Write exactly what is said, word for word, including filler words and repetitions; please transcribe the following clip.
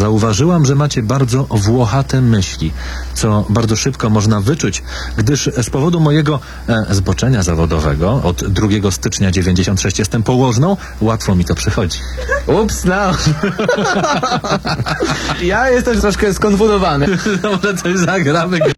Zauważyłam, że macie bardzo włochate myśli, co bardzo szybko można wyczuć, gdyż z powodu mojego e, zboczenia zawodowego od drugiego stycznia dziewięćdziesiąt sześć jestem położną, łatwo mi to przychodzi. Ups, no. Ja jestem troszkę skonfundowany. Może coś zagramy.